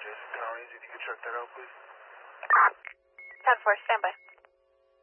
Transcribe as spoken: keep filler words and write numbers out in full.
Jason Counties, if you could check that out, please. ten four, stand by.